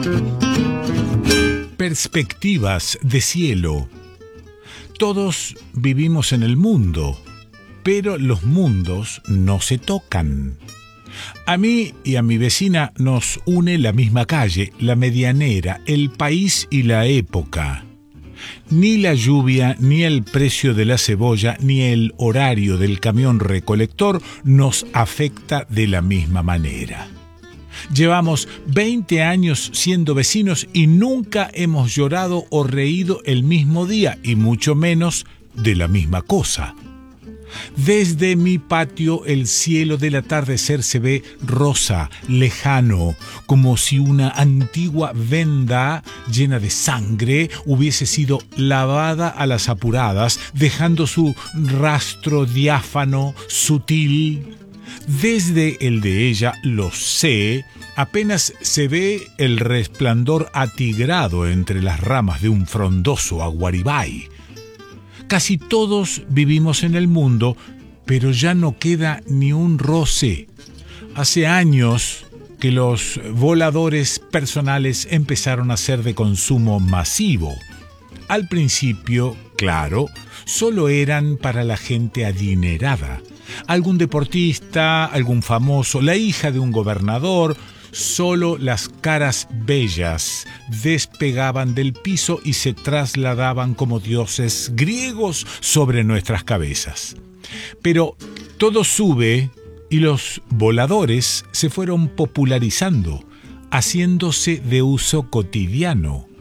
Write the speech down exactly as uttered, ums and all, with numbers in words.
Perspectivas de cielo. Todos vivimos en el mundo, pero los mundos no se tocan. A mí y a mi vecina nos une la misma calle, la medianera, el país y la época. Ni la lluvia, ni el precio de la cebolla, ni el horario del camión recolector nos afecta de la misma manera. Llevamos veinte años siendo vecinos y nunca hemos llorado o reído el mismo día, y mucho menos de la misma cosa. Desde mi patio el cielo del atardecer se ve rosa, lejano, como si una antigua venda llena de sangre hubiese sido lavada a las apuradas, dejando su rastro diáfano, sutil. Desde el de ella, lo sé, apenas se ve el resplandor atigrado entre las ramas de un frondoso aguaribay. Casi todos vivimos en el mundo, pero ya no queda ni un roce. Hace años que los voladores personales empezaron a ser de consumo masivo. Al principio, claro, solo eran para la gente adinerada. Algún deportista, algún famoso, la hija de un gobernador. Solo las caras bellas despegaban del piso y se trasladaban como dioses griegos sobre nuestras cabezas. Pero todo sube y los voladores se fueron popularizando, haciéndose de uso cotidiano.